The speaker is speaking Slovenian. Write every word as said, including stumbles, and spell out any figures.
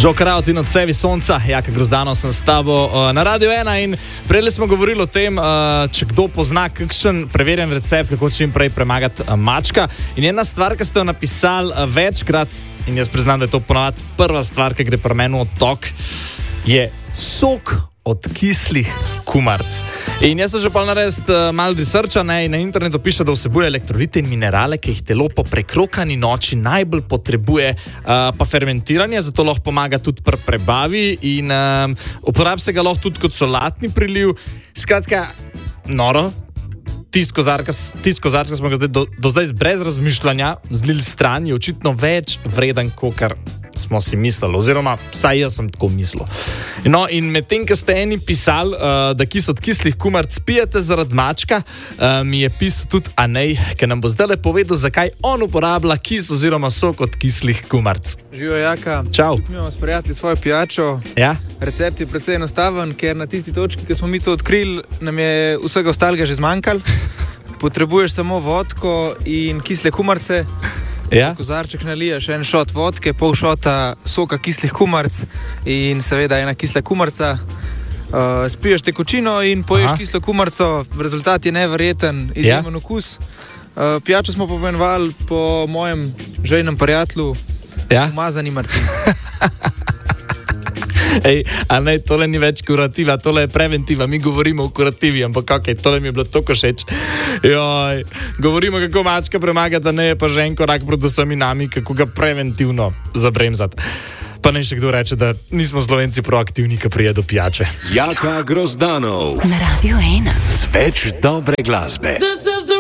Joker Out in Odsevi sonca, Jaka Grozdanov sem s tabo uh, na Radio ena in prej smo govorili o tem, uh, če kdo pozna kakšen preverjen recept, kako čim prej premagati uh, mačka. In ena stvar, ki ste jo napisali uh, večkrat, in jaz priznam, da je to ponavadi prva stvar, ki gre pri meni v tok, je sok od kislih kumarc. In jaz sem že pa naredil uh, malo researcha, ne, in na internetu piše, da vsebuje elektrolite in minerale, ki jih telo po prekrokani noči najbolj potrebuje, uh, pa fermentiranje, zato lahko pomaga tudi pri prebavi in uh, uporablja se ga lahko tudi kot solatni priliv. Skratka, noro. Tisti kozarka, ki smo ga zdaj do, do zdaj brez razmišljanja zlili stran, je očitno več vreden, kot smo si mislili, oziroma vsaj jaz sem tako mislil. No, in medtem, ko ste eni pisali, uh, da kis od kislih kumarc pijete zaradi mačka, uh, mi je pisal tudi Anej, ki nam bo zdaj povedal, zakaj on uporablja kis oziroma sok od kislih kumarc. Živijo, Jaka. Čau. Mi imamo s prijatelji svojo pijačo. Ja? Recept je precej enostaven, ker na tisti točki, ki smo mi to odkrili, nam je vsega ostalega že zmanjkalo. Potrebuješ samo vodko in kisle kumarce. Ja? Kozarček naliješ en šot vodke, pol šota soka kislih kumarc in seveda ena kisla kumarca. Uh, spiješ tekočino in poješ Aha. kislo kumarco. Rezultat je neverjeten, izjemen ja? okus. Uh, pijačo smo pomenovali po mojem žejnem prijatelju, ja? Umazani Martin. Ej, a ne, tole ni več kurativa, tole je preventiva, mi govorimo o kurativi, ampak kakaj, tole mi je bilo toliko všeč. Joj, govorimo, kako mačka premagati, a ne je pa že en korak pred vsemi nami, kako ga preventivno zabremzati. Pa ne še kdo reče, da nismo Slovenci proaktivni, ki prije do pijače. Jaka Grozdanov na Radio ena. Z več dobre glasbe.